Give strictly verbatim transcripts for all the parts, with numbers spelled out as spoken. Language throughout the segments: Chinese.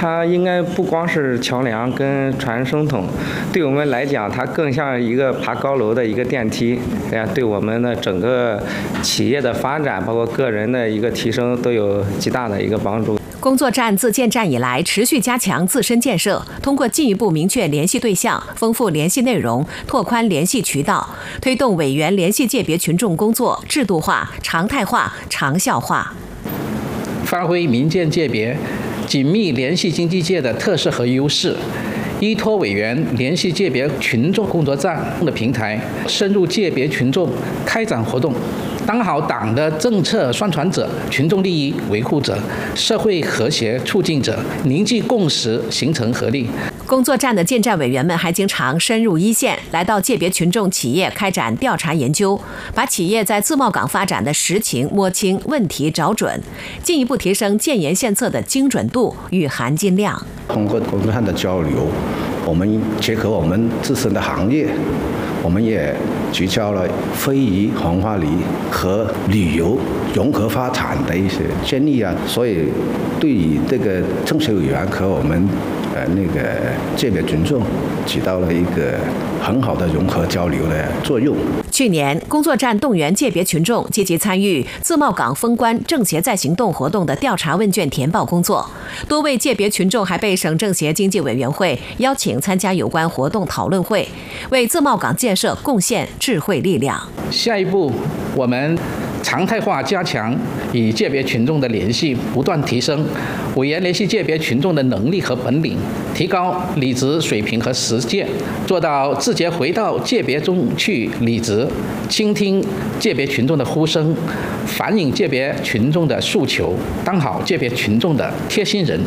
它应该不光是桥梁跟传声筒，对我们来讲，它更像一个爬高楼的一个电梯，这样对我们的整个企业的发展，包括个人的一个提升，都有极大的一个帮助。 工作站自建站以来，持续加强自身建设，通过进一步明确联系对象、丰富联系内容、拓宽联系渠道，推动委员联系界别群众工作制度化、常态化、长效化， 发挥民间界别紧密联系经济界的特色和优势，依托委员联系界别群众工作站的平台，深入界别群众开展活动，当好党的政策宣传者、群众利益维护者、社会和谐促进者，凝聚共识，形成合力。 工作站的建站委员们还经常深入一线，来到界别群众企业开展调查研究，把企业在自贸港发展的实情摸清，问题找准，进一步提升建言献策的精准度与含金量。 通过工作站的交流，我们结合我们自身的行业，我们也聚焦了非遗、红花梨和旅游融合发展的一些建议啊，所以对于这个政协委员和我们呃那个界别群众起到了一个很好的融合交流的作用。 去年，工作站动员界别群众积极参与自贸港封关政协再行动活动的调查问卷填报工作，多位界别群众还被省政协经济委员会邀请参加有关活动讨论会，为自贸港建设贡献智慧力量。 下一步，我们常态化加强与界别群众的联系，不断提升委员联系界别群众的能力和本领，提高履职水平和实践，做到自觉回到界别中去履职，倾听界别群众的呼声，反映界别群众的诉求，当好界别群众的贴心人。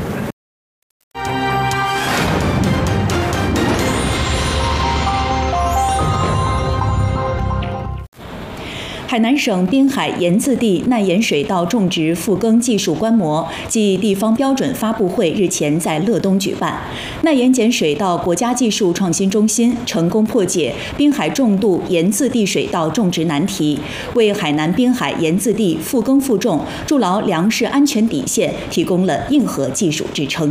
海南省滨海盐渍地耐盐水稻种植复耕技术观摩暨地方标准发布会日前在乐东举办。耐盐碱水稻国家技术创新中心成功破解滨海重度盐渍地水稻种植难题，为海南滨海盐渍地复耕复种筑牢粮食安全底线提供了硬核技术支撑。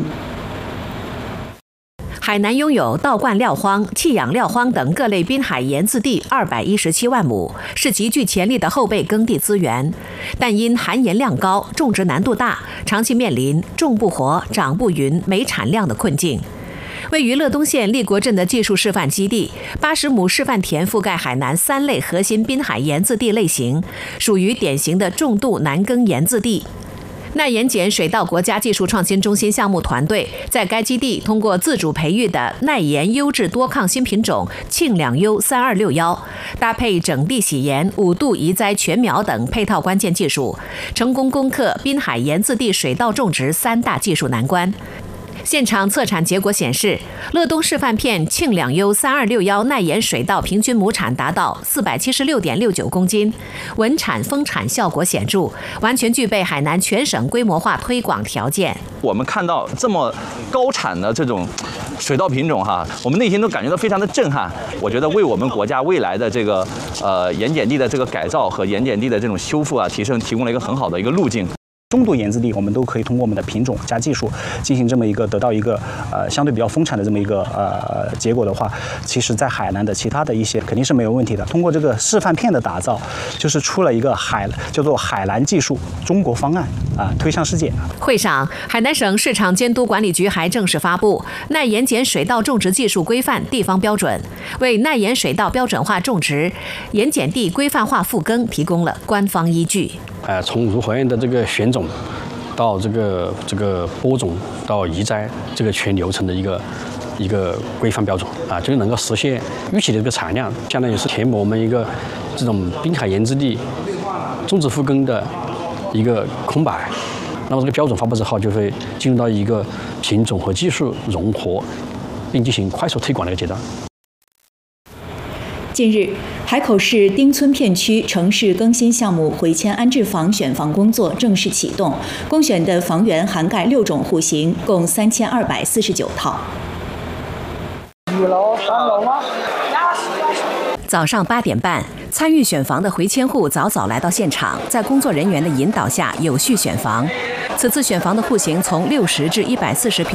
海南拥有稻灌料荒、弃养料荒等各类滨海盐渍地二百一十七万亩，是极具潜力的后备耕地资源。但因含盐量高、种植难度大，长期面临种不活、长不匀、没产量的困境。位于乐东县立国镇的技术示范基地，八十亩示范田覆盖海南三类核心滨海盐渍地类型，属于典型的重度难耕盐渍地。耐盐碱水稻国家技术创新中心项目团队在该基地通过自主培育的耐盐优质多抗新品种庆两优三二六幺，搭配整地洗盐、五度移栽全苗等配套关键技术，成功攻克滨海盐渍地水稻种植三大技术难关。现场测产结果显示，乐东示范片庆两优三二六幺耐盐水稻平均亩产达到四百七十六点六九公斤，稳产丰产效果显著，完全具备海南全省规模化推广条件。 我们看到这么高产的这种水稻品种哈，我们内心都感觉到非常的震撼。我觉得为我们国家未来的这个呃盐碱地的这个改造和盐碱地的这种修复啊提升，提供了一个很好的一个路径。 中度盐渍地，我们都可以通过我们的品种加技术进行这么一个得到一个呃相对比较丰产的这么一个呃结果的话，其实在海南的其他的一些肯定是没有问题的。通过这个示范片的打造，就是出了一个海叫做海南技术中国方案啊、呃，推向世界。 会上，海南省市场监督管理局还正式发布耐盐碱水稻种植技术规范地方标准，为耐盐水稻标准化种植、盐碱地规范化复耕提供了官方依据。 呃，从如还原的这个选种，到这个这个播种到移栽，这个全流程的一个一个规范标准啊，就能够实现预期的这个产量，相当于是填补我们一个这种滨海盐渍地种植复耕的一个空白。那么这个标准发布之后，就会进入到一个品种和技术融合，并进行快速推广的一个阶段。 近日，海口市丁村片区城市更新项目回迁安置房选房工作正式启动，公选的房源涵盖六种户型，共三千二百四十九套。 一楼、三楼吗？ 早上八点半，参与选房的回迁户早早来到现场，在工作人员的引导下有序选房。此次选房的户型从六十至一百四十平